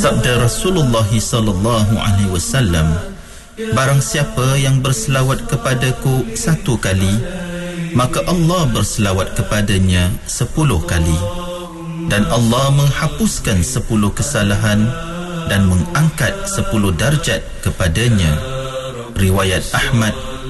Sabda Rasulullah sallallahu alaihi wasallam, barang siapa yang berselawat kepadaku 1 kali, maka Allah berselawat kepadanya 10 kali, dan Allah menghapuskan 10 kesalahan dan mengangkat 10 darjat kepadanya. Riwayat Ahmad